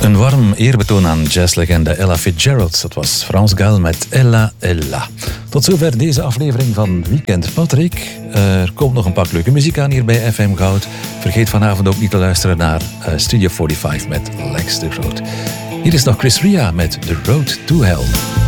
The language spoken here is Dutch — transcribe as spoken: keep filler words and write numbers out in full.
Een warm eerbetoon aan jazzlegende Ella Fitzgerald. Dat was Frans Gall met Ella Ella. Tot zover deze aflevering van Weekend Patrick. Er komt nog een pak leuke muziek aan hier bij F M Goud. Vergeet vanavond ook niet te luisteren naar uh, Studio vijfenveertig met Lex de Groot. Hier is nog Chris Ria met The Road to Hell.